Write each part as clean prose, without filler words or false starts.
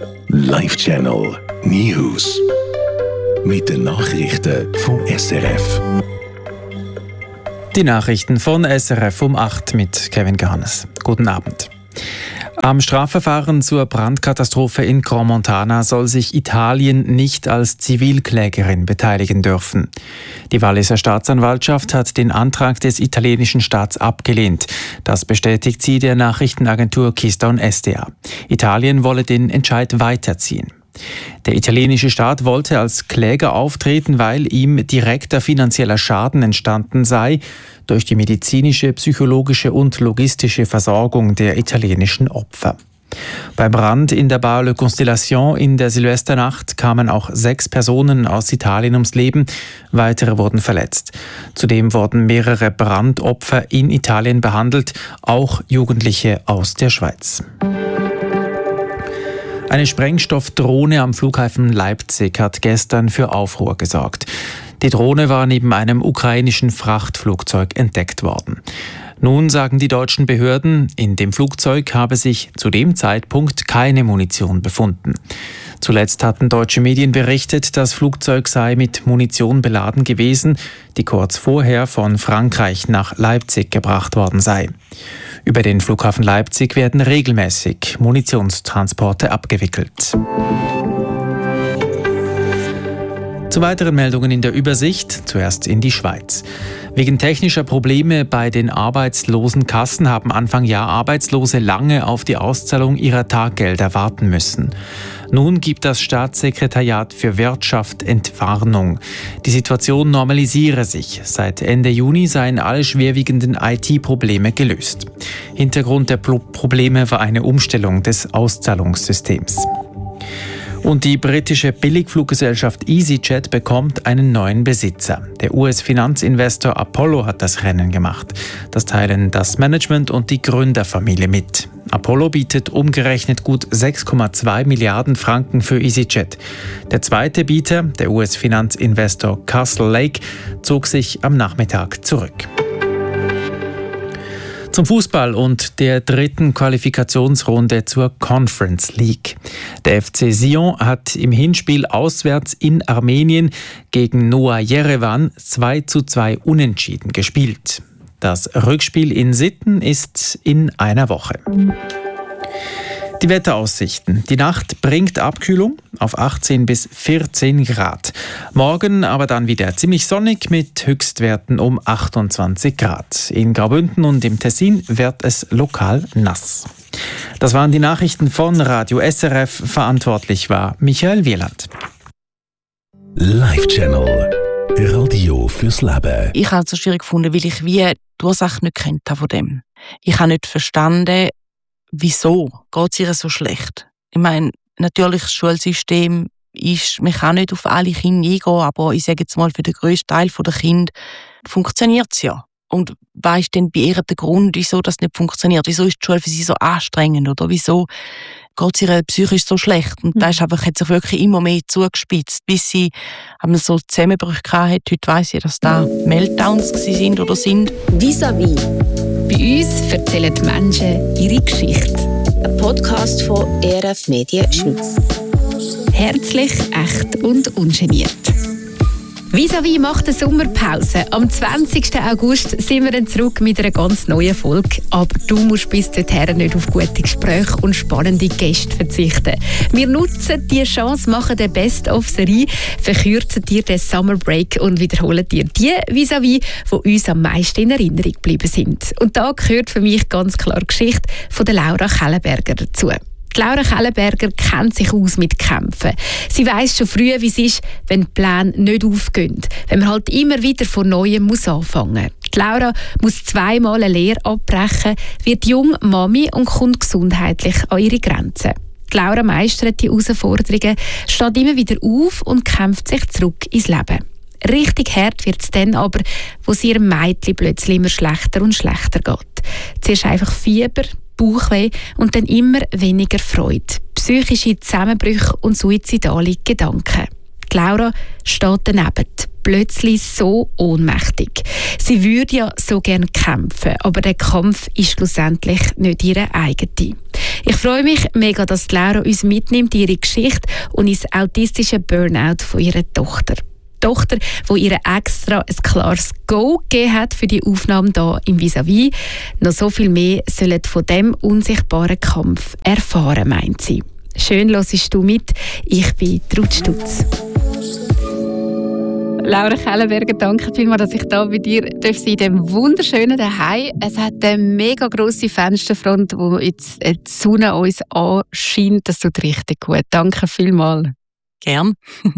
Live Channel News. Mit den Nachrichten vom SRF. Die Nachrichten von SRF um 8 mit Kevin Garnes. Guten Abend. Am Strafverfahren zur Brandkatastrophe in Crans-Montana soll sich Italien nicht als Zivilklägerin beteiligen dürfen. Die Walliser Staatsanwaltschaft hat den Antrag des italienischen Staats abgelehnt. Das bestätigt sie der Nachrichtenagentur Keystone SDA. Italien wolle den Entscheid weiterziehen. Der italienische Staat wollte als Kläger auftreten, weil ihm direkter finanzieller Schaden entstanden sei durch die medizinische, psychologische und logistische Versorgung der italienischen Opfer. Beim Brand in der Bar Le Constellation in der Silvesternacht kamen auch 6 Personen aus Italien ums Leben, weitere wurden verletzt. Zudem wurden mehrere Brandopfer in Italien behandelt, auch Jugendliche aus der Schweiz. Eine Sprengstoffdrohne am Flughafen Leipzig hat gestern für Aufruhr gesorgt. Die Drohne war neben einem ukrainischen Frachtflugzeug entdeckt worden. Nun sagen die deutschen Behörden, in dem Flugzeug habe sich zu dem Zeitpunkt keine Munition befunden. Zuletzt hatten deutsche Medien berichtet, das Flugzeug sei mit Munition beladen gewesen, die kurz vorher von Frankreich nach Leipzig gebracht worden sei. Über den Flughafen Leipzig werden regelmäßig Munitionstransporte abgewickelt. Zu weiteren Meldungen in der Übersicht, zuerst in die Schweiz. Wegen technischer Probleme bei den Arbeitslosenkassen haben Anfang Jahr Arbeitslose lange auf die Auszahlung ihrer Taggelder warten müssen. Nun gibt das Staatssekretariat für Wirtschaft Entwarnung. Die Situation normalisiere sich. Seit Ende Juni seien alle schwerwiegenden IT-Probleme gelöst. Hintergrund der Probleme war eine Umstellung des Auszahlungssystems. Und die britische Billigfluggesellschaft EasyJet bekommt einen neuen Besitzer. Der US-Finanzinvestor Apollo hat das Rennen gemacht. Das teilen das Management und die Gründerfamilie mit. Apollo bietet umgerechnet gut 6,2 Milliarden Franken für EasyJet. Der zweite Bieter, der US-Finanzinvestor Castle Lake, zog sich am Nachmittag zurück. Zum Fußball und der dritten Qualifikationsrunde zur Conference League. Der FC Sion hat im Hinspiel auswärts in Armenien gegen Noah Yerevan 2:2 unentschieden gespielt. Das Rückspiel in Sitten ist in einer Woche. Die Wetteraussichten. Die Nacht bringt Abkühlung auf 18 bis 14 Grad. Morgen aber dann wieder ziemlich sonnig mit Höchstwerten um 28 Grad. In Graubünden und im Tessin wird es lokal nass. Das waren die Nachrichten von Radio SRF. Verantwortlich war Michael Wieland. Live Channel. Radio fürs Leben. Ich habe es so schwierig gefunden, weil ich wie die Ursache nicht kennt von dem. Ich habe nicht verstanden, wieso geht es ihr so schlecht? Ich meine, natürlich, das Schulsystem ist, man kann nicht auf alle Kinder eingehen, aber ich sage jetzt mal, für den grössten Teil der Kinder funktioniert es ja. Und was ist denn bei ihr der Grund, wieso das nicht funktioniert? Wieso ist die Schule für sie so anstrengend? Oder wieso geht es ihr psychisch so schlecht? Und das ist einfach, hat sich wirklich immer mehr zugespitzt, bis sie so Zusammenbrüche hatte. Heute weiss ich, dass da Meltdowns sind oder sind. Vis-à-vis. Bei uns erzählen die Menschen ihre Geschichte. Ein Podcast von ERF Medien Schweiz. Herzlich, echt und ungeniert. Vis-à-vis macht eine Sommerpause. Am 20. August sind wir dann zurück mit einer ganz neuen Folge. Aber du musst bis dorthin nicht auf gute Gespräche und spannende Gäste verzichten. Wir nutzen diese Chance, machen eine Best-of-Serie, verkürzen dir den Summer Break und wiederholen dir die Vis-à-vis, die uns am meisten in Erinnerung geblieben sind. Und da gehört für mich ganz klar die Geschichte von der Laura Kellenberger dazu. Die Laura Kellenberger kennt sich aus mit Kämpfen. Sie weiss schon früh, wie es ist, wenn die Pläne nicht aufgehen. Wenn man halt immer wieder von Neuem anfangen muss. Die Laura muss 2-mal eine Lehre abbrechen, wird jung Mami und kommt gesundheitlich an ihre Grenzen. Die Laura meistert die Herausforderungen, steht immer wieder auf und kämpft sich zurück ins Leben. Richtig hart wird es dann aber, wo es ihrem Mädchen plötzlich immer schlechter und schlechter geht. Zuerst einfach Fieber, Bauchweh und dann immer weniger Freude. Psychische Zusammenbrüche und suizidale Gedanken. Die Laura steht daneben, plötzlich so ohnmächtig. Sie würde ja so gerne kämpfen, aber der Kampf ist schlussendlich nicht ihre eigene. Ich freue mich mega, dass die Laura uns mitnimmt, ihre Geschichte und ins autistische Burnout von ihrer Tochter. Die Tochter, die ihr extra ein klares Go gegeben hat für die Aufnahme hier im Vis-à-vis. Noch so viel mehr sollen von diesem unsichtbaren Kampf erfahren, meint sie. Schön hörst du mit. Ich bin Ruth Stutz. Laura Kellenberger, danke vielmals, dass ich hier bei dir sein darf, in diesem wunderschönen Zuhause. Es hat eine mega grosse Fensterfront, wo jetzt die Sonne uns anscheint. Das tut richtig gut. Danke vielmals. Gern.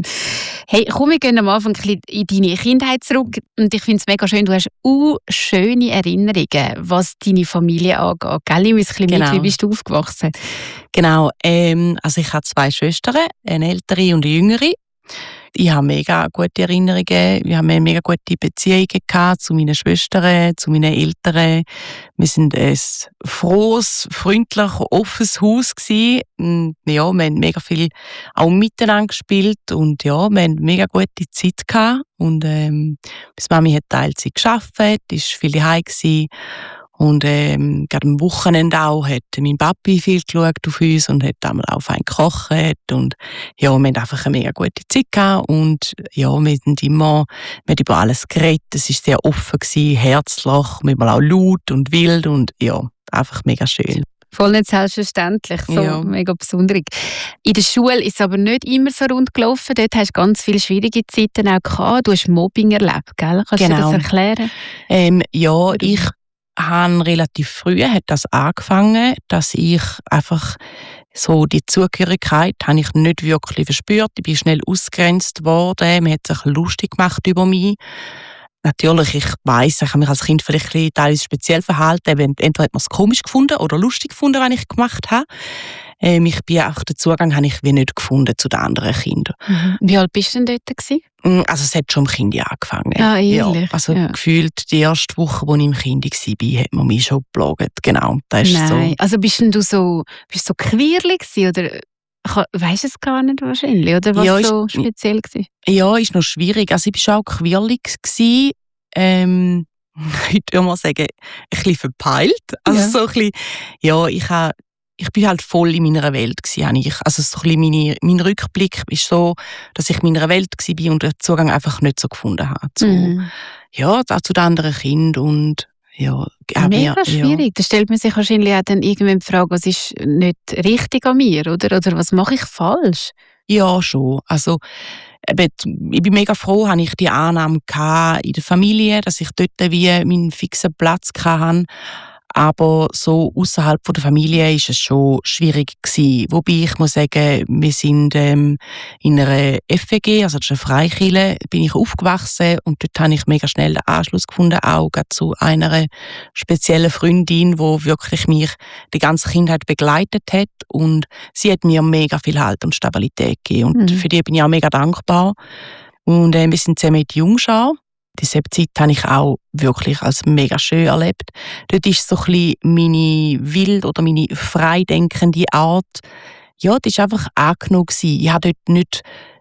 Hey, komm, wir gehen am Anfang ein bisschen in deine Kindheit zurück. Und ich finde es mega schön, du hast schöne Erinnerungen, was deine Familie angeht. Gell? Ich muss ein bisschen mit, wie bist du aufgewachsen? Genau, also ich habe 2 Schwestern, eine ältere und eine jüngere. Ich habe mega gute Erinnerungen. Wir haben eine mega gute Beziehung gehabt zu meinen Schwestern, zu meinen Eltern. Wir sind ein frohes, freundlich, offenes Haus gewesen. Und ja, wir haben mega viel auch miteinander gespielt und ja, wir haben mega gute Zeit gehabt. Und meine Mami hat Teilzeit gearbeitet, ist viel daheim gewesen. Und gerade am Wochenende auch hat mein Papi viel geschaut auf uns und hat einmal auch fein gekocht. Und ja, wir haben einfach eine mega gute Zeit gehabt. Und ja, wir haben über alles geredet. Es war sehr offen gewesen, herzlich, manchmal auch laut und wild und ja, einfach mega schön. Voll nicht selbstverständlich, so ja. Mega besonders. In der Schule ist es aber nicht immer so rund gelaufen. Dort hast du ganz viele schwierige Zeiten auch gehabt. Du hast Mobbing erlebt, gell? Kannst du das erklären? Ja, ich habe relativ früh hat das angefangen, dass ich einfach so die Zugehörigkeit habe ich nicht wirklich verspürt. Ich bin schnell ausgegrenzt worden. Man hat sich lustig gemacht über mich. Natürlich, ich weiss, ich habe mich als Kind vielleicht ein bisschen teilweise speziell verhalten. Entweder hat man es komisch gefunden oder lustig gefunden, was ich gemacht habe. Den Zugang habe ich wie nicht gefunden zu den anderen Kindern. Mhm. Wie alt bist du denn dort gewesen? Also es hat schon im Kind angefangen. Ah, ehrlich? Ja, also gefühlt die erste Woche, als ich im Kind war, hat man mich schon geplagt. Genau, das ist so. Also bist du so quirlig gewesen, oder weisst du es gar nicht wahrscheinlich? Oder was ja, so speziell war? Ja, ist noch schwierig. Also ich war auch quirlig gewesen. Ich würde mal sagen, ein bisschen verpeilt. Also so ein bisschen, ja, ich bin halt voll in meiner Welt gewesen. Also so ein bisschen mein Rückblick ist so, dass ich in meiner Welt war und den Zugang einfach nicht so gefunden habe. Zu den anderen Kindern und ja. Mega schwierig. Da stellt man sich wahrscheinlich auch dann irgendwann die Frage, was ist nicht richtig an mir, oder was mache ich falsch? Ja, schon. Also ich bin mega froh, habe ich die Annahme in der Familie, dass ich dort wie meinen fixen Platz hatte. Aber so außerhalb der Familie ist es schon schwierig gewesen. Wobei ich muss sagen, wir sind in einer FEG, also das ist eine Freikirche, bin ich aufgewachsen und dort habe ich mega schnell einen Anschluss gefunden, auch zu einer speziellen Freundin, die wirklich mich die ganze Kindheit begleitet hat und sie hat mir mega viel Halt und Stabilität gegeben und für die bin ich auch mega dankbar. Und wir sind zusammen in die Jungschar. Diese Zeit habe ich auch wirklich als mega schön erlebt. Dort ist so ein bisschen meine wild oder meine freidenkende Art, ja, das war einfach angenommen gewesen. Ich musste dort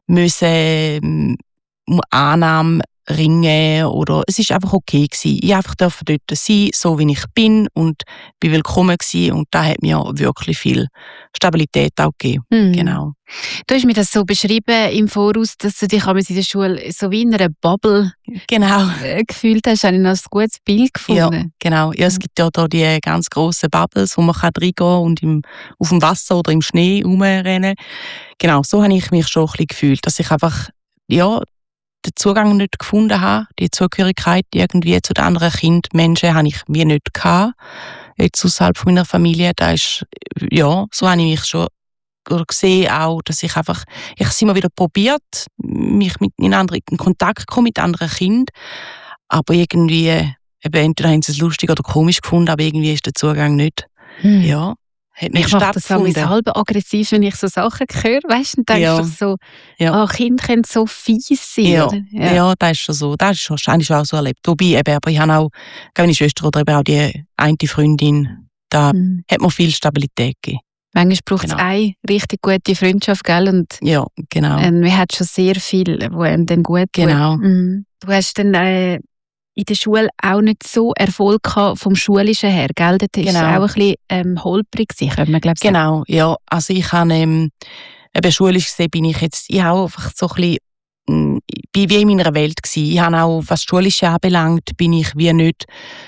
nicht Annahme ringen oder es ist einfach okay gewesen. Ich durfte dort sein, so wie ich bin und bin willkommen gewesen und da hat mir wirklich viel Stabilität auch gegeben. Genau. Du hast mir das so beschrieben im Voraus, dass du dich in der Schule so wie in einer Bubble gefühlt hast. Habe ich noch ein gutes Bild gefunden. Ja, genau. Ja, es gibt ja da die ganz grossen Bubbles, wo man reingehen kann und auf dem Wasser oder im Schnee rumrennen. Genau, so habe ich mich schon ein bisschen gefühlt, dass ich einfach, ja, den Zugang nicht gefunden habe, die Zugehörigkeit irgendwie zu den anderen Menschen habe ich wie nicht gehabt. Jetzt außerhalb von meiner Familie, da ist, ja, so habe ich mich schon gesehen auch, dass ich habe es immer wieder probiert, mich in Kontakt zu kommen mit anderen Kindern, aber irgendwie, entweder haben sie es lustig oder komisch gefunden, aber irgendwie ist der Zugang nicht, ja. Ich mache das halb aggressiv, wenn ich so Sachen höre, weißt du, und denkst so, Kinder können so fies sein. Ja, das ist schon so. Das ist wahrscheinlich auch so erlebt. Wobei, aber ich habe auch meine Schwester oder eben auch die eine Freundin, da hat mir viel Stabilität gegeben. Manchmal braucht es eine richtig gute Freundschaft, gell? Und ja, genau. Man hat schon sehr viel, wo einem dann gut tut. Genau. Mhm. Du hast dann in der Schule auch nicht so Erfolg gehabt vom Schulischen her, gell? Dort ist es auch ein bisschen holprig gewesen, könnte man glaube ich sagen. Genau, ja. Also ich habe, eben schulisch gesehen bin ich jetzt, ich habe einfach so ein bisschen, bin wie in meiner Welt gewesen. Ich habe auch, was das Schulische anbelangt, bin ich wie nicht,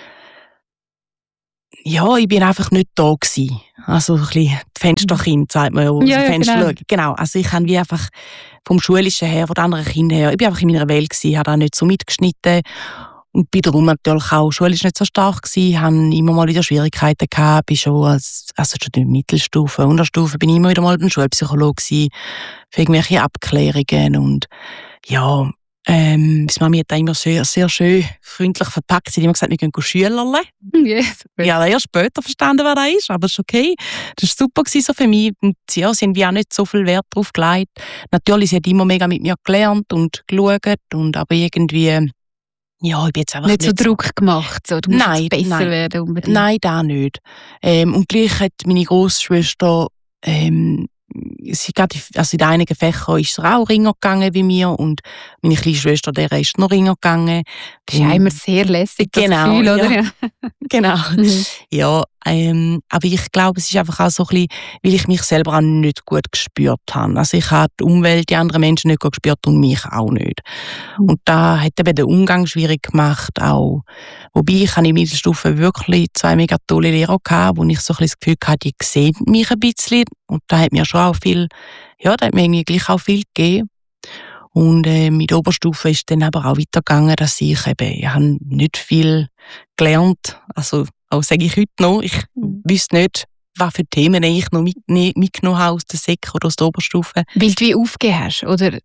ja, ich bin einfach nicht da gewesen. Also ein bisschen Fensterkind, sagt man ja, aus dem Fenster schauen. Genau, also ich habe wie einfach vom Schulischen her, von den anderen Kindern her, ich bin einfach in meiner Welt gewesen, habe da nicht so mitgeschnitten und bin darum natürlich auch schulisch nicht so stark gewesen, habe immer mal wieder Schwierigkeiten gehabt, bin schon schon in der Mittelstufe, Unterstufe, bin ich immer wieder mal beim Schulpsychologe gewesen, für irgendwelche Abklärungen und ja, meine Mami hat da immer sehr, sehr schön freundlich verpackt. Sie hat immer gesagt, wir gehen Schülerle. Yes. Ich habe erst später verstanden, was das ist, aber es ist okay. Das war super so für mich. Und ja, sie haben auch nicht so viel Wert darauf gelegt. Natürlich, sie hat immer mega mit mir gelernt und geschaut, aber irgendwie, ja, ich bin jetzt einfach nicht so Druck gemacht, so, du musst jetzt besser werden unbedingt. Nein, da nicht. Und gleich hat meine Großschwester, sie in einigen Fächern ist sie auch Ringer gegangen wie mir und meine kleine Schwester, der ist noch Ringer gegangen. Das ist ja immer sehr lässig, das Gefühl, oder? Ja. Genau. Ja, aber ich glaube, es ist einfach auch so ein bisschen, weil ich mich selber auch nicht gut gespürt habe. Also ich habe die Umwelt, die anderen Menschen nicht gut gespürt und mich auch nicht. Und da hat eben den Umgang schwierig gemacht auch. Wobei ich in der Mittelstufe wirklich 2 mega tolle Lehrer gehabt, wo ich so ein bisschen das Gefühl hatte, die sehen mich ein bisschen. Und da hat mir schon auch viel, ja, da hat mir irgendwie gleich auch viel gegeben. Und mit der Oberstufe ist dann aber auch weitergegangen, dass ich habe nicht viel gelernt. Also, auch sage ich heute noch, ich wüsste nicht, was für Themen ich noch mitgenommen habe aus der Sek oder aus der Oberstufe. Weil du wie aufgegeben hast, oder?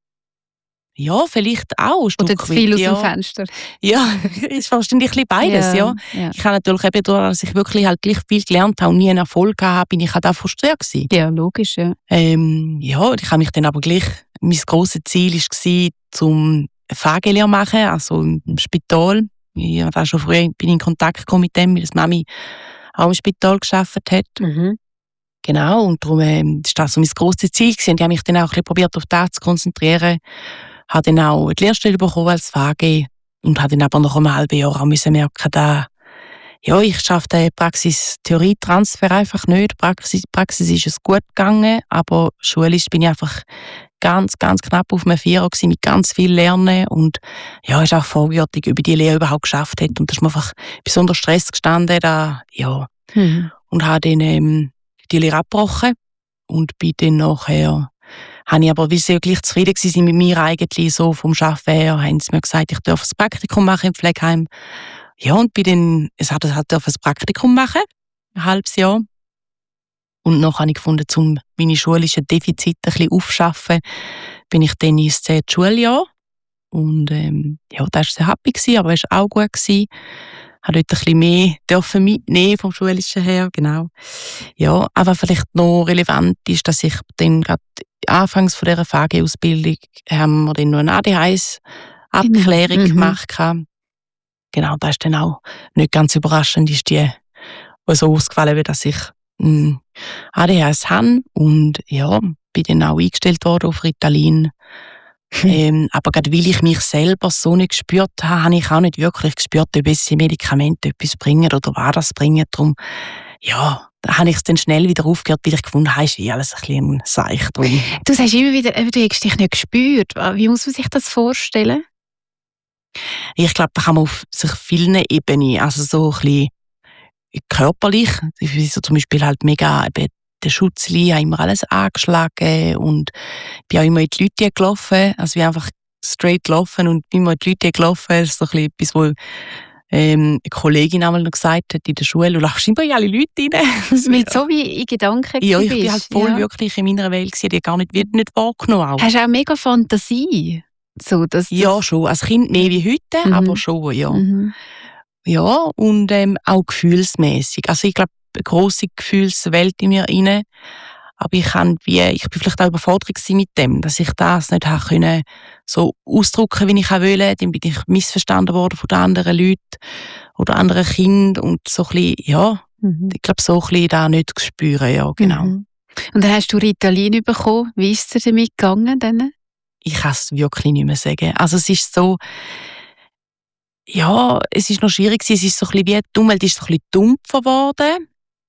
Ja, vielleicht auch. Oder zu viel aus dem Fenster. Ja, ist wahrscheinlich ein bisschen beides, ja. Ich habe natürlich eben dadurch, dass ich wirklich halt gleich viel gelernt habe und nie einen Erfolg gehabt, bin ich halt auch frustriert gewesen. Ja, logisch, ja. Ja, ich habe mich dann aber gleich, mein grosses Ziel war, zum FAG-Lehre machen, also im Spital. Ich habe auch schon früher in Kontakt gekommen mit dem, weil das Mami auch im Spital gearbeitet hat. Mhm. Genau, und darum war das so mein grosses Ziel gewesen. Und ich habe mich dann auch ein bisschen probiert, auf das zu konzentrieren. Habe dann auch die Lehrstelle bekommen als FAG und habe dann aber nach einem halben Jahr auch merken, dass ich schaffe den Praxis-Theorie-Transfer einfach nicht. Praxis ist es gut gegangen, aber schulisch bin ich einfach ganz, ganz knapp auf einem 4er gewesen, mit ganz viel Lernen und ja, ist auch fragwürdig, ob ich die Lehre überhaupt geschafft hätte und da ist mir einfach besonders Stress gestanden, und habe dann die Lehre abgebrochen und bin dann nachher, habe ich aber, weil sie gleich zufrieden waren mit mir eigentlich, so vom Arbeiten her, haben sie mir gesagt, ich darf ein Praktikum machen im Pflegeheim. Ja, und bin dann, darf ein Praktikum machen, ein halbes Jahr. Und noch habe ich gefunden, um meine schulischen Defizite ein bisschen aufzuschaffen, bin ich dann ins 10. Schuljahr. Und da war sehr happy, aber es war auch gut. Ich durfte dort ein bisschen mehr mitnehmen vom Schulischen her, genau. Ja, aber vielleicht noch relevant ist, dass ich dann gerade anfangs von dieser FAG-Ausbildung haben wir dann noch eine ADHS-Abklärung gemacht. Genau, das ist dann auch nicht ganz überraschend, ist die so ausgefallen, dass ich ADHS habe und ja, bin dann auch eingestellt worden auf Ritalin. Aber gerade weil ich mich selber so nicht gespürt habe, habe ich auch nicht wirklich gespürt, ob diese Medikamente etwas bringen oder was das bringen. Darum, ja, da habe ich es dann schnell wieder aufgehört, weil ich gefunden habe, ist alles ein bisschen Seich drum. Du sagst immer wieder, du hast dich nicht gespürt. Wie muss man sich das vorstellen? Ich glaube, da kann man auf sich vielen Ebenen, also so ein bisschen körperlich, so zum Beispiel halt mega der Schutzli, habe immer alles angeschlagen und bin auch immer in die Leute gelaufen, also bin einfach straight gelaufen und immer in die Leute gelaufen. Das ist so ein bisschen etwas, wo eine Kollegin einmal noch gesagt hat in der Schule, du laufst immer in alle Leute rein. Weil so wie in Gedanken ja, ich bin halt voll wirklich in meiner Welt gewesen, die gar nicht wahrgenommen auch. Hast du auch mega Fantasie? So, ja, schon. Als Kind mehr wie heute, aber schon, ja. Mhm. Ja, und auch gefühlsmäßig. Also ich glaube, eine grosse Gefühlswelt in mir rein. Aber ich bin vielleicht auch überfordert mit dem, dass ich das nicht habe können, so ausdrücken, wie ich auch wollte. Dann bin ich missverstanden worden von den anderen Leuten oder anderen Kindern und so ein bisschen, ja, Ich glaube, so ein bisschen da nicht zu spüren, ja, genau. Und dann hast du Ritalin bekommen. Wie ist es dir damit gegangen? Dann? Ich kann es wirklich nicht mehr sagen. Also es ist so, ja, es ist noch schwierig gewesen. Es ist so ein bisschen wie die Umwelt ist so ein bisschen dumpfer geworden.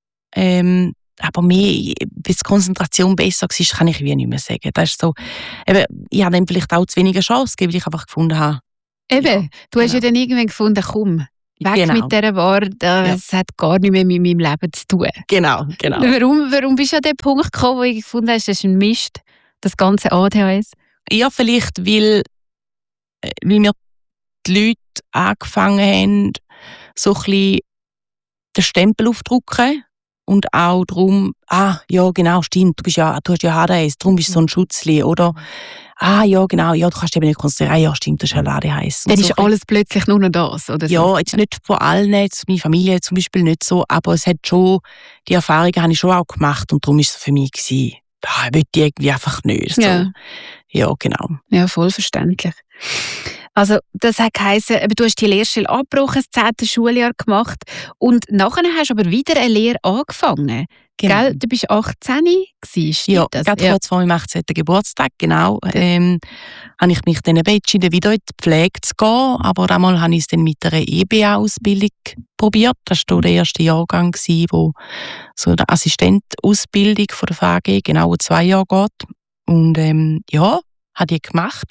Aber mehr, wie die Konzentration besser war, kann ich wie nicht mehr sagen. Das ist so, eben, ich habe dann vielleicht auch zu wenige Chance gegeben, weil ich einfach gefunden habe. Eben, Ja, du hast ja genau. dann irgendwann gefunden, komm, weg Genau. mit dieser Ware, das hat gar nichts mehr mit meinem Leben zu tun. Genau. Warum bist du an den Punkt gekommen, wo du gefunden hast, das ist ein Mist, das ganze ADHS? Ja, vielleicht, weil mir die Leute angefangen haben, so ein bisschen den Stempel aufzudrücken. Und auch darum, ja genau, stimmt, du hast ja ADHS, darum bist du so ein Schutzli. Oder, ja genau, ja, du kannst eben nicht konzentrieren, ja stimmt, das ist ja ADHS. Dann Und ist so alles plötzlich nur noch das, oder so? ja, jetzt nicht von allen, jetzt meine Familie zum Beispiel nicht so, aber es hat schon, die Erfahrungen habe ich schon auch gemacht und darum war es für mich gewesen, ich will die irgendwie einfach nicht. So. Ja, genau. Ja, voll verständlich. Also, das hat geheissen, du hast die Lehrstelle abgebrochen, das 10. Schuljahr gemacht und nachher hast du aber wieder eine Lehre angefangen. Genau. Gell? Du bist 18 gewesen, stimmt Ja, das? gerade kurz vor meinem 18. Geburtstag, genau, habe ich mich dann entschieden, wieder in die Pflege zu gehen, aber damals habe ich es dann mit einer EBA-Ausbildung probiert. Das war der erste Jahrgang, wo so eine Assistentausbildung von der VAG, genau 2 Jahre geht. Und ja, habe ich gemacht.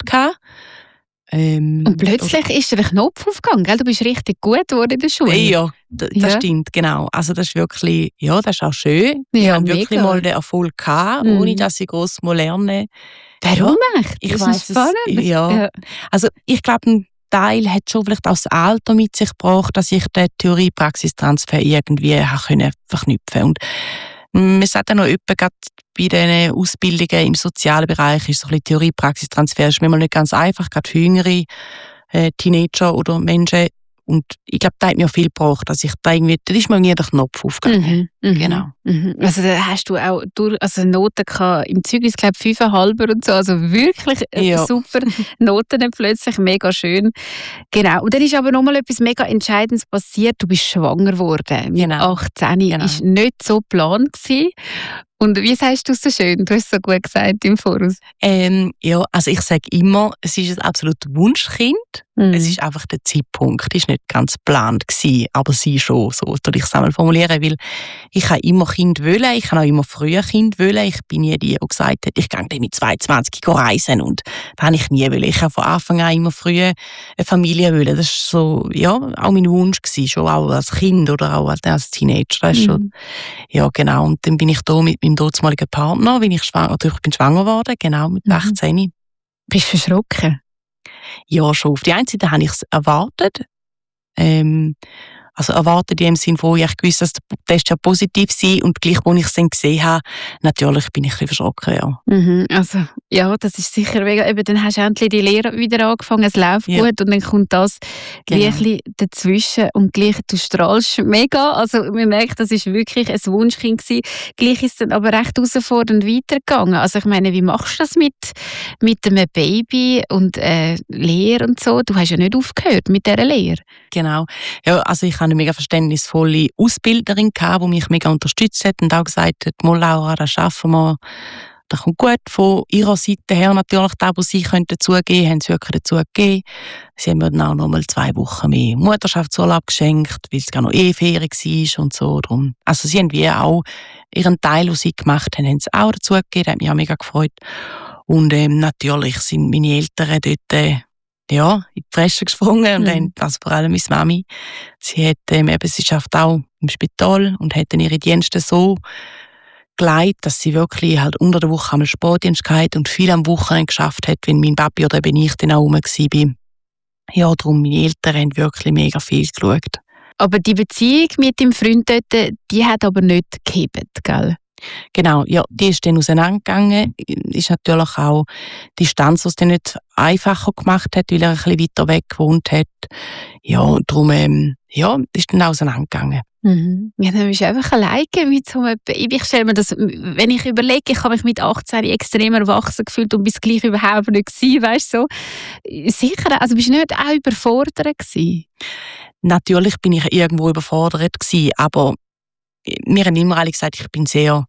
Und plötzlich ist der Knopf aufgegangen, gell? Du bist richtig gut geworden in der Schule. Ja, das stimmt, genau. Also das ist wirklich, ja, das ist auch schön. Ich Ja, habe wirklich mega. mal den Erfolg gehabt, ohne dass ich gross mal lernen. Warum echt? Ich Das ist weiss spannend. es. Ja. Also ich glaube, ein Teil hat schon vielleicht auch das Alter mit sich gebracht, dass ich den Theorie-Praxistransfer irgendwie verknüpfen konnte. Und man sagt ja noch etwa gerade bei diesen Ausbildungen im sozialen Bereich ist so ein bisschen Theorie-Praxistransfer ist manchmal nicht ganz einfach, gerade für jüngere Teenager oder Menschen. Und ich glaube, da hat mir viel gebracht, dass ich da irgendwie, da ist mir nie der Knopf aufgegangen. Genau. Also da hast du auch Noten gehabt, im Zeugnis, glaube ich, 5,5 und so, also wirklich Ja. super Noten plötzlich, mega schön. Genau, und dann ist aber nochmal etwas mega Entscheidendes passiert, du bist schwanger geworden mit Genau. 18, Genau. ist nicht so geplant gewesen. Und wie sagst du es so schön? Du hast es so gut gesagt im Voraus. Ja, also ich sage immer, es ist ein absolutes Wunschkind. Es ist einfach der Zeitpunkt, ist nicht ganz geplant gewesen, aber sie schon, so soll ich es einmal formulieren, weil ich habe immer Kind wollen, ich habe auch immer früher Kind wollen. Ich bin nie die, die gesagt hat, ich gehe dann mit 22 reisen und das habe ich nie wollen. Ich habe von Anfang an immer früher eine Familie wollen. Das ist so, ja, auch mein Wunsch gewesen, schon auch als Kind oder auch als Teenager. Das ist schon, ja, genau. Und dann bin ich da mit meinem damaligen Partner, ich bin schwanger geworden, genau, mit 18. Bist du verschrocken? Ja, schon. Auf die einen Seite habe ich es erwartet. Also erwartet in dem Sinne, wo ich gewusst dass der Test ja positiv sei und gleich, als ich es dann gesehen habe, natürlich bin ich ein bisschen verschrocken, ja. Also, ja, das ist sicher mega. Eben, dann hast du endlich die Lehre wieder angefangen, es läuft gut und dann kommt das gleich dazwischen und gleich, du strahlst mega. Also man merkt, das ist wirklich ein Wunschkind gewesen. Gleich ist es dann aber recht herausfordernd weitergegangen. Also ich meine, wie machst du das mit einem Baby und Lehre und so? Du hast ja nicht aufgehört mit dieser Lehre. Genau. Ja, also ich hatte eine mega verständnisvolle Ausbilderin, die mich mega unterstützt hat und auch gesagt hat, «Mal Laura, das schaffen wir, das kommt gut». Von ihrer Seite her natürlich, da, wo sie dazugeben haben sie wirklich dazugegeben. Sie haben mir dann auch noch mal 2 Wochen mehr Mutterschaftsurlaub geschenkt, weil es gar noch Ferien war und so. Darum. Also sie haben wie auch ihren Teil, den sie gemacht haben, sie auch dazugegeben. Das hat mich auch mega gefreut. Und natürlich sind meine Eltern dort in die Fresse gesprungen und also vor allem meine Mami. Sie hat, sie schafft auch im Spital und hat dann ihre Dienste so geleitet, dass sie wirklich halt unter der Woche einmal Sportdienst gehabt und viel am Wochenende geschafft hat, wenn mein Papi oder eben ich dann auch rum war. Ja, darum, meine Eltern haben wirklich mega viel geschaut. Aber die Beziehung mit dem Freund dort, die hat aber nicht gehebt, gell? Genau, ja, die ist dann auseinandergegangen. Ist natürlich auch die Distanz, die es dann nicht einfacher gemacht hat, weil er ein bisschen weiter weg gewohnt hat. Ja, und darum, ist dann auseinandergegangen. Ja, dann bist du einfach alleine mit so einem Baby. Ich stelle mir das, wenn ich überlege, ich habe mich mit 18 extrem erwachsen gefühlt und bis gleich überhaupt nicht gewesen, weißt du, so. Sicher, also bist du nicht auch überfordert gewesen? Natürlich bin ich irgendwo überfordert gewesen, aber mir haben immer alle gesagt, ich bin sehr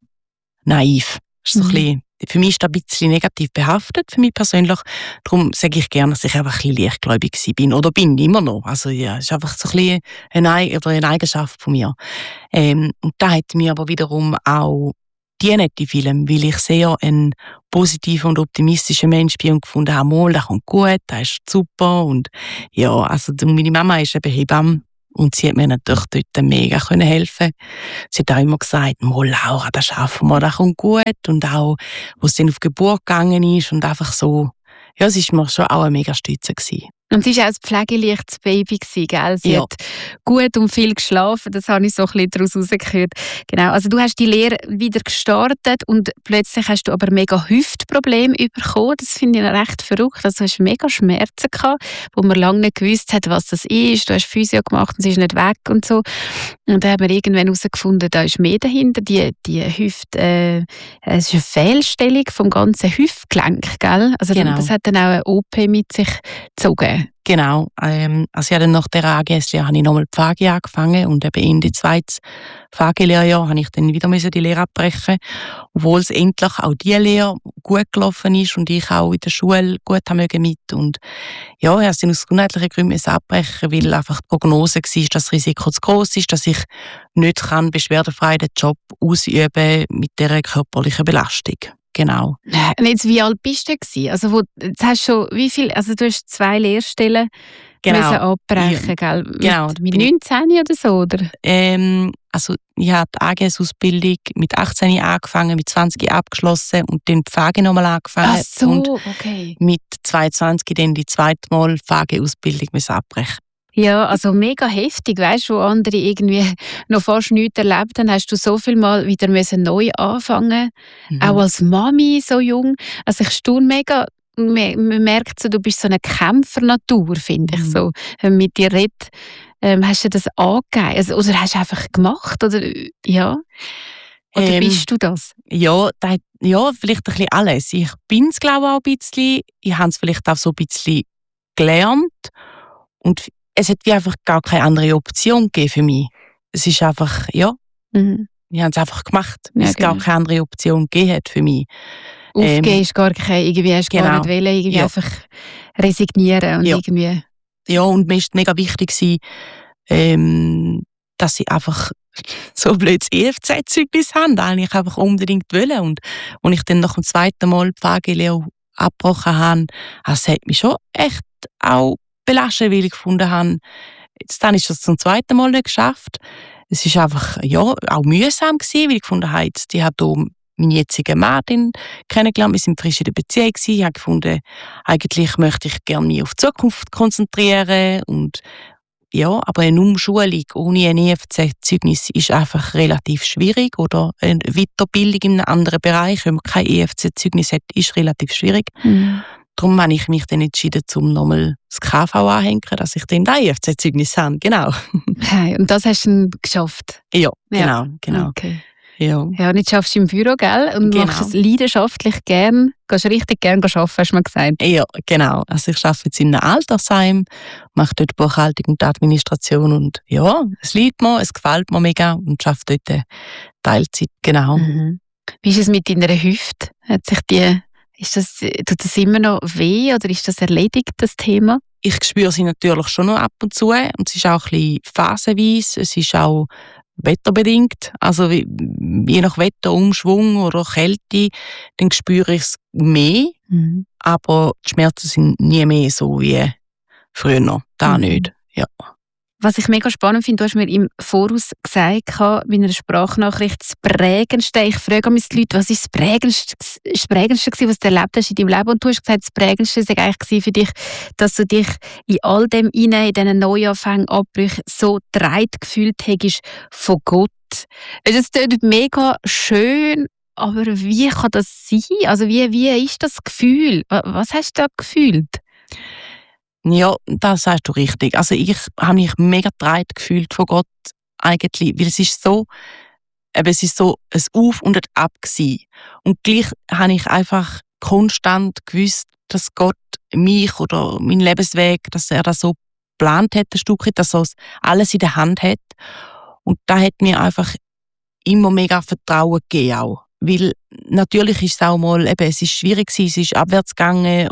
naiv. Das ist so ein bisschen, für mich ist das ein bisschen negativ behaftet, für mich persönlich. Darum sage ich gerne, dass ich einfach ein bisschen leichtgläubig bin. Oder bin immer noch. Also ja, es ist einfach so ein bisschen eine Eigenschaft von mir. Und da hat mir aber wiederum auch die Film, weil ich sehr ein positiver und optimistischer Mensch bin und gefunden habe, das kommt gut, das ist super. Und ja, also meine Mama ist eben Hebamme. Und sie hat mir natürlich dort mega helfen. Sie hat auch immer gesagt, Laura, das schaffen wir, das kommt gut. Und auch, wo es dann auf die Geburt gegangen ist und einfach so, ja, es war mir schon auch eine mega Stütze gewesen. Und sie war auch ein pflegeleichtes Baby, gell? Sie hat gut und viel geschlafen, das habe ich so ein bisschen daraus herausgehört. Genau, also du hast die Lehre wieder gestartet und plötzlich hast du aber mega Hüftprobleme bekommen. Das finde ich recht verrückt. Also du hast mega Schmerzen gehabt, wo man lange nicht gewusst hat, was das ist. Du hast Physio gemacht und sie ist nicht weg und so. Und dann haben wir irgendwann herausgefunden, da ist mehr dahinter. Die Hüfte, es ist eine Fehlstellung vom ganzen Hüftgelenk, gell? Also genau. Das hat dann auch eine OP mit sich gezogen. Genau. Also ja, nach der AGS-Lehre habe ich nochmal die Pflege angefangen und eben Ende zweites Pflegelehrjahr habe ich dann wieder die Lehre abbrechen, obwohl es endlich auch die Lehre gut gelaufen ist und ich auch in der Schule gut haben mit. Und ja, ich habe es aus gesundheitlichen Gründen abbrechen, weil einfach die Prognose war, dass das Risiko zu gross ist, dass ich nicht beschwerdefrei den Job ausüben mit dieser körperlichen Belastung. Genau. Und jetzt, wie alt bist du gewesen? Also, jetzt hast schon, wie viel, also du hast 2 Lehrstellen müssen abbrechen, gell? Genau. Mit 19 oder so, oder? Also, ich habe die AGS-Ausbildung mit 18 angefangen, mit 20 abgeschlossen und dann die Pflege nochmal angefangen. Ach so, und okay. Mit 22 dann die zweite Mal Pflegeausbildung abbrechen. Ja, also mega heftig, weißt du, wo andere irgendwie noch fast nichts erlebt haben, hast du so viel Mal wieder neu anfangen müssen. Auch als Mami so jung. Also ich staune mega, man merkt so, du bist so eine Kämpfernatur, finde ich so. Wenn man mit dir redet, hast du das angegeben? Also, oder hast du einfach gemacht? Oder, ja? Oder bist du das? Ja, vielleicht ein bisschen alles. Ich bin es, glaube ich, auch ein bisschen. Ich habe es vielleicht auch so ein bisschen gelernt. Und es hat wie einfach gar keine andere Option gegeben für mich. Es ist einfach, ich habe es einfach gemacht, weil es gar keine andere Option gegeben hat für mich. Aufgeben ist gar keine, irgendwie hast du gar nicht wollen, irgendwie einfach resignieren und irgendwie. Ja, und mir ist mega wichtig gewesen, dass ich einfach so blödes EFZ-Zeugnis habe, das ich einfach unbedingt wollte. Und als ich dann nach dem zweiten Mal die Pflegelehre abgebrochen habe, das hat mich schon echt auch belastet, weil ich gefunden habe, dann ist das zum zweiten Mal nicht geschafft. Es ist einfach auch mühsam gewesen, weil ich gefunden habe, ich habe hier meinen jetzigen Mann kennengelernt, wir sind frisch in der Beziehung gewesen. Ich habe gefunden, eigentlich möchte ich gerne mich auf die Zukunft konzentrieren und aber eine Umschulung ohne ein EFZ-Zeugnis ist einfach relativ schwierig oder eine Weiterbildung in einem anderen Bereich, wenn man kein EFZ-Zeugnis hat, ist relativ schwierig. Darum habe ich mich dann entschieden, um nochmal das KV anhängen, dass ich dann das EFZ-Zeugnis habe. Genau. Hey, und das hast du dann geschafft? Ja, genau. Okay. Ja. Und jetzt schaffst du im Büro, gell? Und machst es leidenschaftlich gern. Gehst richtig gern arbeiten, hast du mir gesagt. Ja, genau. Also ich arbeite jetzt in einem Altersheim, mache dort Buchhaltung und Administration und es liegt mir, es gefällt mir mega und arbeite dort Teilzeit, genau. Wie ist es mit deiner Hüfte? Tut das immer noch weh oder ist das erledigt, das Thema? Ich spüre sie natürlich schon noch ab und zu und es ist auch ein bisschen phasenweise, es ist auch wetterbedingt, also je nach Wetterumschwung oder Kälte, dann spüre ich es mehr, aber die Schmerzen sind nie mehr so wie früher, da nicht, ja. Was ich mega spannend finde, du hast mir im Voraus gesagt, bei einer Sprachnachricht, das Prägendste, ich frage mich die Leute, was ist das Prägendste was du erlebt hast in deinem Leben? Und du hast gesagt, das Prägendste war eigentlich für dich, dass du dich in all dem in diesen Neuanfängen, Abbrüchen so getragen gefühlt hast von Gott. Das klingt mega schön, aber wie kann das sein? Also wie ist das Gefühl? Was hast du da gefühlt? Ja, das sagst du richtig. Also ich habe mich mega getragen gefühlt von Gott eigentlich, weil es ist so ein Auf und ein Ab gewesen. Und gleich habe ich einfach konstant gewusst, dass Gott mich oder meinen Lebensweg, dass er das so geplant hat, ein Stück, dass er alles in der Hand hat. Und da hat mir einfach immer mega Vertrauen gegeben auch. Weil natürlich ist es auch mal, eben, es ist schwierig gewesen, es ist abwärts gegangen,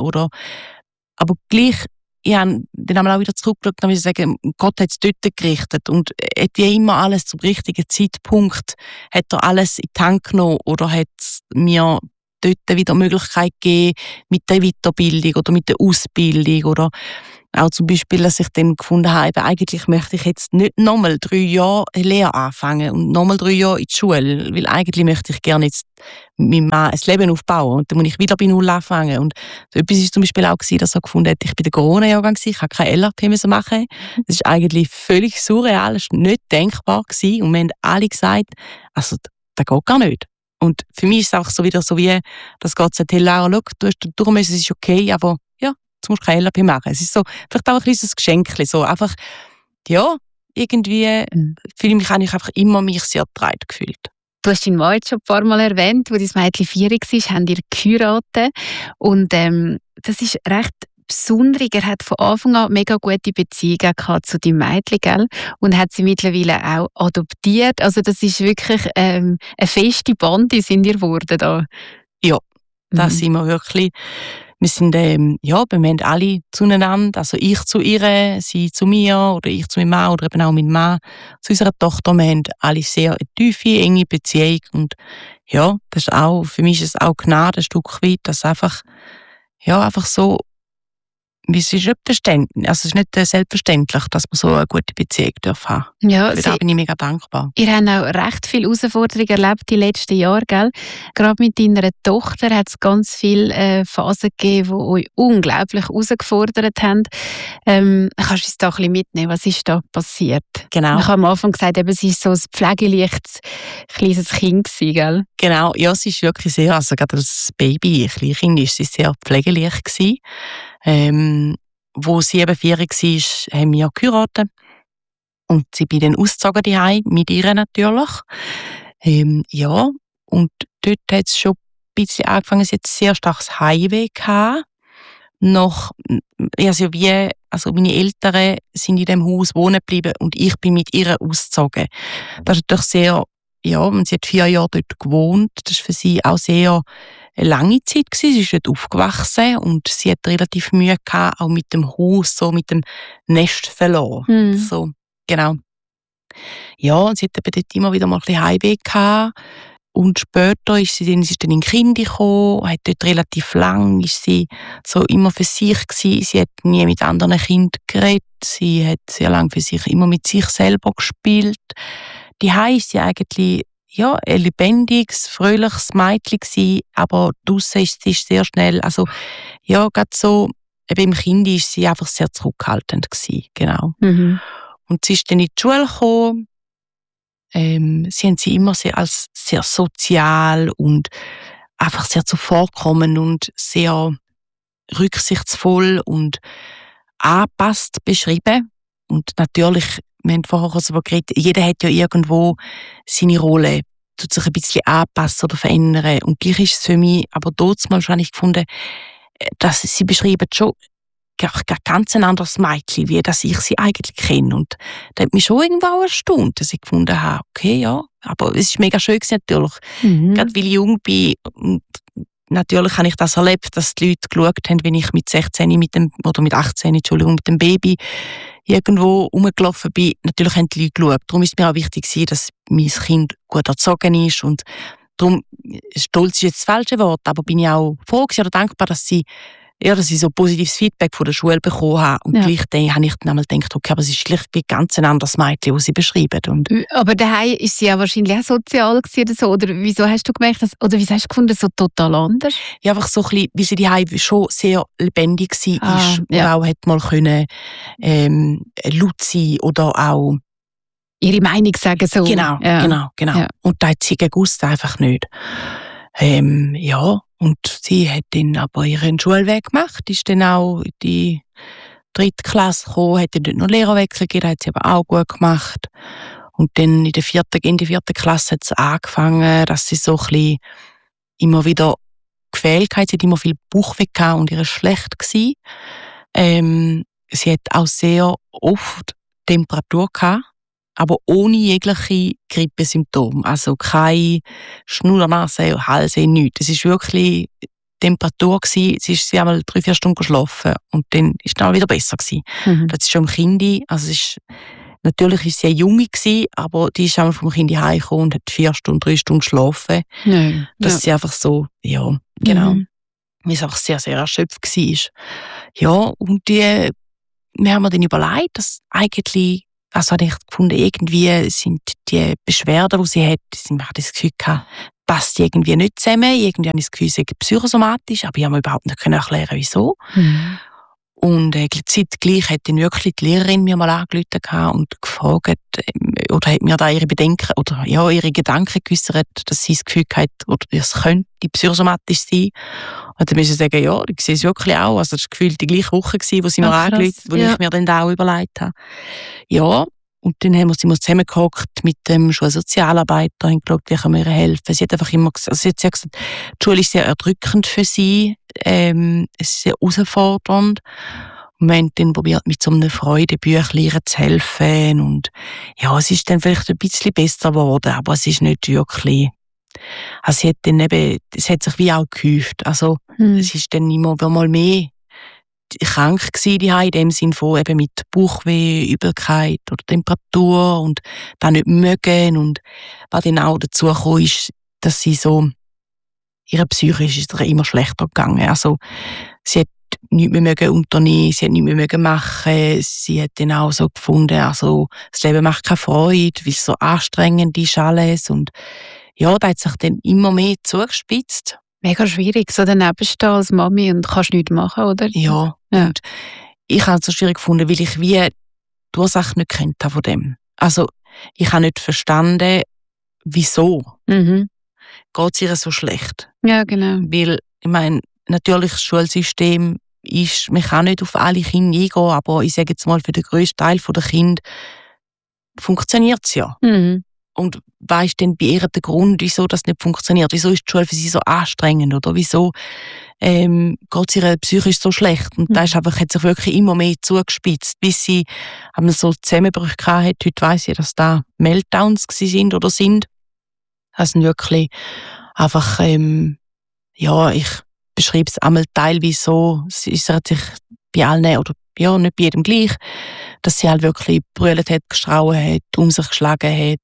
aber gleich, ich habe dann einmal auch wieder zurückgeschaut und sagen, Gott hat es dort gerichtet und hat wie immer alles zum richtigen Zeitpunkt, hat er alles in die Hand genommen oder hat mir dort wieder Möglichkeit gegeben mit der Weiterbildung oder mit der Ausbildung oder auch zum Beispiel, dass ich dann gefunden habe, eben, eigentlich möchte ich jetzt nicht nochmal 3 Jahre Lehre anfangen und nochmal 3 Jahre in die Schule, weil eigentlich möchte ich gerne jetzt mit meinem Mann ein Leben aufbauen und dann muss ich wieder bei Null anfangen. Und so etwas war zum Beispiel auch, dass er gefunden hat, ich bin der Corona-Jahrgang, ich habe kein LRP machen. Das ist eigentlich völlig surreal, das war nicht denkbar gewesen. Und wir haben alle gesagt, also das geht gar nicht. Und für mich ist es auch so wieder so wie, dass Gott sagt, hey Lara, schau, du hast durch müssen, es ist okay, aber ja, jetzt musst du kein LRP machen. Es ist so, vielleicht auch ein kleines Geschenk, so einfach, ja, irgendwie fühle ich mich eigentlich einfach immer mich sehr getragen gefühlt. Du hast deinen Mann jetzt schon ein paar Mal erwähnt, wo dein Mädchen 4 war, haben ihr geheiratet. Und das ist recht besonders. Er hat von Anfang an mega gute Beziehungen gehabt zu deinem Mädchen, gell? Und hat sie mittlerweile auch adoptiert. Also das ist wirklich eine feste Bande sind ihr geworden da. Ja, das sind wir wirklich. Wir sind, wir haben alle zueinander, also ich zu ihr, sie zu mir oder ich zu meinem Mann oder eben auch mein Mann zu unserer Tochter. Wir haben alle sehr eine tiefe, enge Beziehung und ja, das ist auch, für mich ist es auch Gnade ein Stück weit, dass einfach so, es ist nicht verständlich, also es ist nicht selbstverständlich, dass man so eine gute Beziehung haben darf. Ja, da bin ich mega dankbar. Ihr habt auch recht viele Herausforderungen erlebt die letzten Jahre, gell? Gerade mit deiner Tochter hat es ganz viele Phasen gegeben, die euch unglaublich herausgefordert haben. Kannst du uns da ein bisschen mitnehmen? Was ist da passiert? Genau. Ich habe am Anfang gesagt, eben, sie war so ein pflegeleichtes kleines Kind gewesen, gell? Genau, ja, sie ist wirklich sehr, also gerade als Baby, Kleinkind, ist sie sehr pflegeleicht gewesen. Wo sie eben 4 war, haben wir geheiratet. Und sie bin dann ausgezogen daheim, mit ihr natürlich. Ja, und dort hat es schon ein bisschen angefangen, sie hat sehr starkes Heimweh gehabt. Also meine Eltern sind in dem Haus wohnen geblieben und ich bin mit ihr ausgezogen. Das ist natürlich sehr, und sie hat 4 Jahre dort gewohnt. Das war für sie auch sehr eine lange Zeit gewesen. Sie ist dort aufgewachsen und sie hat relativ Mühe gehabt, auch mit dem Haus, so mit dem Nest verloren. So, genau. Ja, und sie hat eben dort immer wieder mal ein bisschen Heimweh gehabt. Und später ist sie dann in Kinder gekommen, hat dort relativ lang, ist sie so immer für sich gewesen. Sie hat nie mit anderen Kindern geredet. Sie hat sehr lange für sich immer mit sich selber gespielt. Daheim ist sie eigentlich ein lebendiges, fröhliches Mädchen gewesen, aber draussen ist sie sehr schnell, also gerade so, eben im Kind ist sie einfach sehr zurückhaltend gewesen, genau. Und sie ist dann in die Schule gekommen. Sie haben sie immer als sehr sozial und einfach sehr zuvorkommend und sehr rücksichtsvoll und angepasst beschrieben. Und natürlich, wir haben vorher darüber geredet, jeder hat ja irgendwo seine Rolle, tut sich ein bisschen anpassen oder verändern. Und gleich ist es für mich, aber dort mal schon gefunden, dass sie beschreiben schon ganz ein anderes Mädchen, wie das ich sie eigentlich kenne. Und das hat mich schon irgendwo auch erstaunt, dass ich gefunden habe, okay, ja, aber es ist mega schön gewesen, natürlich. Gerade weil ich jung bin, und natürlich habe ich das erlebt, dass die Leute geschaut haben, wenn ich mit 16 mit dem Baby irgendwo rumgelaufen bin. Natürlich haben die Leute geschaut. Darum ist mir auch wichtig, dass mein Kind gut erzogen ist. Und darum, stolz ist jetzt das falsche Wort, aber bin ich auch froh oder dankbar, dass ich so positives Feedback von der Schule bekommen habe. Und gleich habe ich dann einmal gedacht, okay, aber es ist gleich wie ganz ein anderes Mädchen, das sie beschreiben. Und aber daheim ist sie ja wahrscheinlich auch sozial gewesen oder so. Oder wieso hast du gemerkt, oder wieso hast du gefunden, so total anders? Ja, einfach so ein bisschen, weil sie daheim schon sehr lebendig war. Und auch hat mal können, laut sein oder auch ihre Meinung sagen so. Genau. Ja. Und da hat sie gewusst einfach nicht. Und sie hat dann aber ihren Schulweg gemacht, ist dann auch in die 3. Klasse gekommen, hat dann dort noch Lehrerwechsel gegeben, hat sie aber auch gut gemacht. Und dann in der 4. Klasse hat es angefangen, dass sie so ein bisschen immer wieder gefehlt hat. Sie hat immer viel Bauchweh gehabt und ihr war schlecht gewesen. Sie hat auch sehr oft Temperatur gehabt. aber ohne jegliche Grippesymptome. Also keine Schnurrnase, Halsweh, nichts. Es war wirklich Temperatur gewesen. Sie einmal 3-4 Stunden geschlafen und dann ist es wieder besser gewesen. Das ist schon im Kindi, also natürlich war sie eine Junge gewesen, aber die ist einmal vom Kind heimgekommen und hat 3 Stunden geschlafen. Nein. Dass sie einfach so, ja, genau. Weil es einfach sehr, sehr erschöpft war. Ja, und wir haben mir dann überlegt, dass eigentlich, also habe ich gefunden, irgendwie sind die Beschwerden, die sie hat, ich habe das Gefühl gehabt, passt irgendwie nicht zusammen. Irgendwie habe ich das Gefühl, sie sei psychosomatisch, aber ich habe mir überhaupt nicht erklären, wieso. Und zeitgleich hat dann wirklich die Lehrerin mir mal angerufen und gefragt, oder hat mir da ihre Bedenken, oder ja, ihre Gedanken geäussert, dass sie das Gefühl hat, oder es könnte psychosomatisch sein. Und dann müssen sie sagen, ja, ich sehe es wirklich auch. Also das war gefühlt die gleiche Woche, wo sie mir angerufen, wo ich mir dann auch überlegt habe. Ja, und dann haben wir sie zusammengehockt mit dem Schulsozialarbeiter und geschaut, wie können wir ihr helfen. Sie hat einfach immer gesagt, sie hat gesagt, die Schule ist sehr erdrückend für sie, es ist sehr herausfordernd. Und wir haben dann probiert, mit so einem Freudebüchlein zu helfen. Und ja, es ist dann vielleicht ein bisschen besser geworden, aber es ist nicht wirklich. Also sie hat dann eben, es hat sich wie auch gehäuft. Also es ist dann immer mal mehr krank gewesen, in dem Sinn von eben mit Bauchweh, Übelkeit oder Temperatur und dann nicht mögen. Und was dann auch dazu kam, ist, dass sie so, ihre Psyche ist immer schlechter gegangen. Also sie hat nichts mehr unternehmen, sie hat nichts mehr machen. Sie hat dann auch so gefunden, also das Leben macht keine Freude, weil es so anstrengend ist alles. Und ja, da hat sich dann immer mehr zugespitzt. Mega schwierig, so daneben stehen als Mami und kannst nichts machen, oder? Ja. Und ich habe es so schwierig gefunden, weil ich wie die Ursache nicht kennt habe von dem. Also ich habe nicht verstanden, wieso geht es ihr so schlecht. Ja, genau. Weil, ich meine, natürlich das Schulsystem ist, man kann nicht auf alle Kinder eingehen, aber ich sage jetzt mal, für den grössten Teil der Kinder funktioniert es ja. Und was ist denn bei ihr der Grund, wieso das nicht funktioniert? Wieso ist die Schule für sie so anstrengend? Oder wieso geht es ihr psychisch so schlecht? Und das ist einfach, hat sich wirklich immer mehr zugespitzt, bis sie einmal so Zusammenbrüche hatte. Heute weiss ich, dass da Meltdowns sind oder sind. Das sind wirklich einfach, ja, ich beschreibe es einmal teilweise so, es hat sich bei allen, oder ja, nicht bei jedem gleich, dass sie halt wirklich brüllt hat, gestrauen hat, um sich geschlagen hat.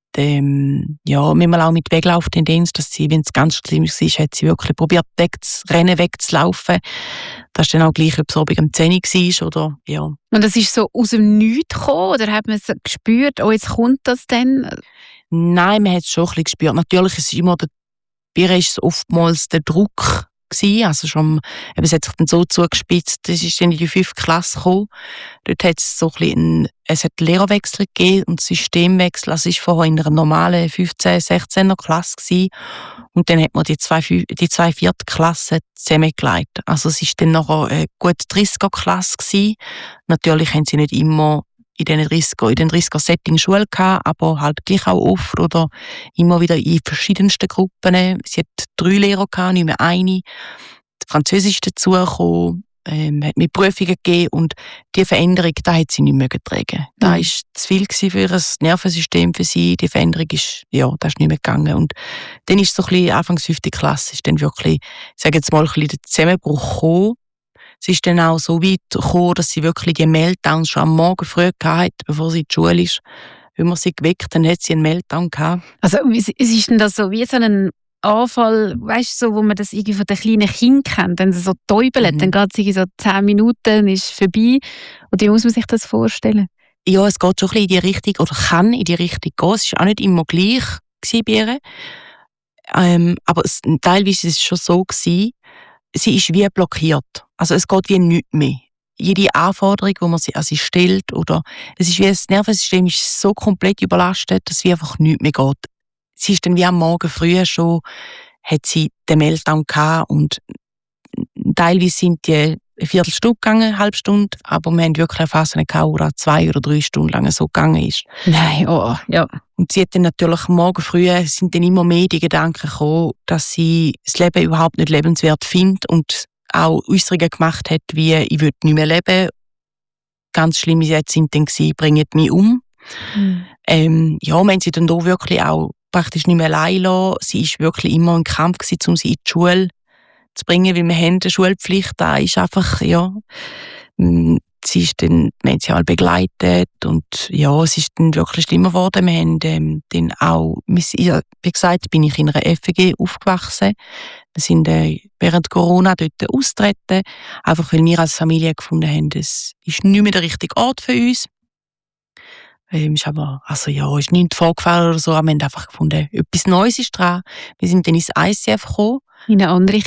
Ja, manchmal auch mit Weglauftendenz, dass sie, wenn es ganz schlimm war, hat sie wirklich probiert, wegzulaufen. Das ist dann auch gleich, ob es oben am 10 war, oder, ja. Und das ist so aus dem Nichts gekommen, oder hat man es gespürt, oh, jetzt kommt das denn? Nein, man hat es schon ein bisschen gespürt. Natürlich ist es immer, bei ihr ist es oftmals der Druck gewesen, also schon, eben, es hat sich dann so zugespitzt, das ist dann in die 5. Klasse gekommen. Dort hat es so ein bisschen es hat Lehrerwechsel gegeben und Systemwechsel, also es war vorher in einer normalen 15-, 16er Klasse gewesen. Und dann hat man die zwei 4. Klassen zusammengelegt. Also es war dann nachher eine gute 30er Klasse gewesen. Natürlich haben sie nicht immer in den 30er Setting Schule gehabt, aber halt gleich auch oft oder immer wieder in verschiedensten Gruppen. Sie hat 3 Lehrer gehabt, nicht mehr eine. Französisch dazugekommen, hat mir Prüfungen gegeben und die Veränderung, da hat sie nicht mehr getragen. Da war zu viel für ihr Nervensystem für sie. Die Veränderung ist, ja, das ist nicht mehr gegangen. Und dann ist so ein bisschen, Anfangs 5. Klasse, ist dann wirklich, ich sage jetzt mal, ein bisschen der Zusammenbruch gekommen. Sie ist dann auch so weit gekommen, dass sie wirklich die Meltdowns schon am Morgen früh hatte, bevor sie in die Schule ist. Wenn man sie geweckt, dann hat sie einen Meltdown gehabt. Also, es ist denn das so wie so ein Anfall, weißt du, so, wo man das irgendwie von den kleinen Kindern kennt, wenn sie so täubeln, dann geht es irgendwie so 10 Minuten, ist vorbei. Und wie muss man sich das vorstellen? Ja, es geht schon ein bisschen in die Richtung, oder kann in die Richtung gehen. Es war auch nicht immer gleich bei ihr. Aber teilweise war es schon so, sie ist wie blockiert. Also es geht wie nichts mehr. Jede Anforderung, die man sie an sie stellt, oder es ist wie das Nervensystem ist so komplett überlastet, dass wie einfach nichts mehr geht. Sie ist dann wie am Morgen früh schon, hat sie den Meltdown gehabt und teilweise sind die eine Viertelstunde gegangen, eine halbe Stunde, aber wir haben wirklich eine Phase gehabt, wo 2 oder 3 Stunden lang so gegangen ist. Nein, oh, ja. Und sie hat dann natürlich morgen früh, sind dann immer mehr die Gedanken gekommen, dass sie das Leben überhaupt nicht lebenswert findet und auch Äußerungen gemacht hat, wie ich will nicht mehr leben. Ganz schlimme Sätze sind dann gewesen, bringt mich um. Wir haben sie dann auch wirklich auch praktisch nicht mehr allein lassen. Sie war wirklich immer ein Kampf gewesen, um sie in die Schule zu bringen, weil wir haben eine Schulpflicht. Da ist einfach, sie ist dann, wir haben sie alle begleitet und es ist dann wirklich schlimmer geworden. Wir haben dann auch, wie gesagt, bin ich in einer FG aufgewachsen. Wir sind während Corona dort austreten, einfach weil wir als Familie gefunden haben, es ist nicht mehr der richtige Ort für uns. Ist aber, ist nichts vorgefallen oder so, aber wir haben einfach gefunden, etwas Neues ist dran. Wir sind dann ins ICF gekommen. In eine andere